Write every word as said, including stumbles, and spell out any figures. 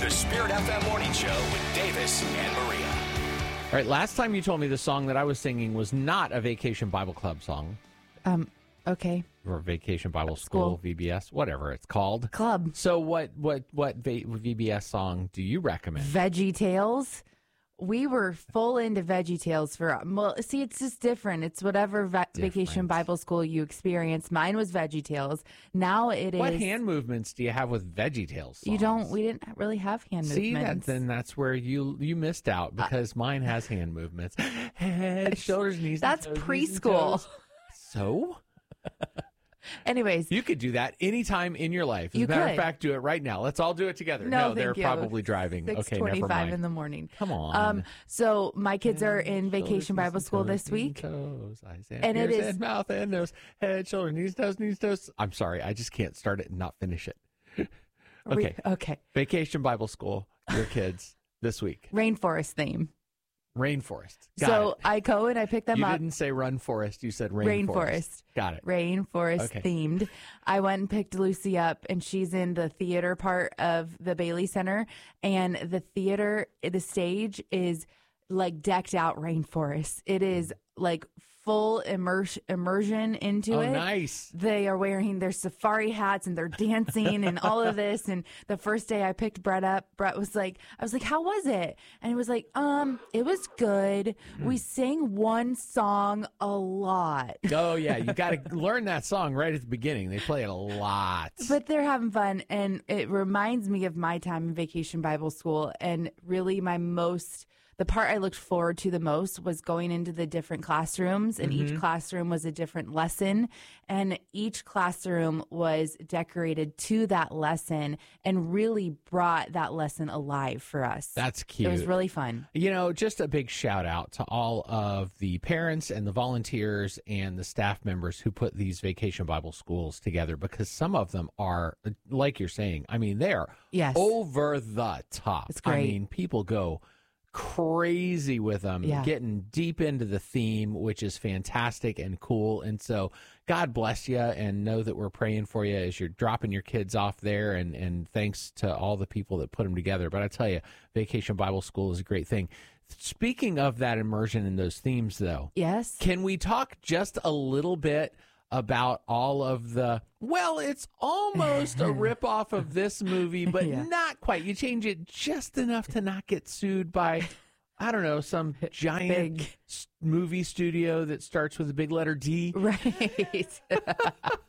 The Spirit F M Morning Show with Davis and Maria. All right, last time you told me the song that I was singing was not a Vacation Bible Club song. Um, okay. Or Vacation Bible School, School. V B S, whatever it's called. Club. So what what what V B S song do you recommend? Veggie Tales. We were full into Veggie Tales for, well, see, it's just different. It's whatever va- Vacation Bible School you experience. Mine was Veggie Tales. Now it is. What hand movements do you have with Veggie Tales songs? You don't, we didn't really have hand See, movements. that, then that's where you you missed out because uh, mine has hand movements. Head, shoulders, knees, That's and toes, preschool. knees and toes. So? Anyways. You could do that anytime in your life. As you a matter could. of fact, do it right now. Let's all do it together. No, no they're thank you. probably driving. six Okay, never mind. in the morning. Come on. Um, so my kids are Head, in shoulders, Vacation knees Bible and School toes, this knees week. and toes, eyes and, And it ears is- and mouth and nose. Head, shoulders, knees, toes, knees, toes. I'm sorry. I just can't start it and not finish it. Okay. Re- okay. Vacation Bible School, your kids this week. Rainforest theme. Rainforest. Got so it. I go and I pick them You up. didn't say run forest. You said rainforest. Rainforest. Got it. Rainforest Okay. themed. I went and picked Lucy up, and she's in the theater part of the Bailey Center. And the theater, the stage is like decked out rainforest. It is like full immerse, immersion into Oh, it. nice. They are wearing their safari hats and they're dancing and all of this. And the first day I picked Brett up, Brett was like, I was like, how was it? And he was like, um, it was good. We sang one song a lot. Oh, yeah. You got to learn that song right at the beginning. They play it a lot. But they're having fun. And it reminds me of my time in Vacation Bible School. And really my most, the part I looked forward to the most was going into the different classrooms, and Mm-hmm. each classroom was a different lesson, and each classroom was decorated to that lesson and really brought that lesson alive for us. That's cute. It was really fun. You know, just a big shout out to all of the parents and the volunteers and the staff members who put these Vacation Bible Schools together, because some of them are, like you're saying, I mean, they're Yes. over the top. It's great. I mean, people go crazy with them, Yeah. getting deep into the theme, which is fantastic and cool. And so God bless you, and know that we're praying for you as you're dropping your kids off there. And, and thanks to all the people that put them together. But I tell you, Vacation Bible School is a great thing. Speaking of that immersion in those themes, though, Yes. can we talk just a little bit about all of the, well, it's almost a ripoff of this movie, but Yeah. not quite. You change it just enough to not get sued by, I don't know, some giant Big. s- movie studio that starts with a big letter D. Right.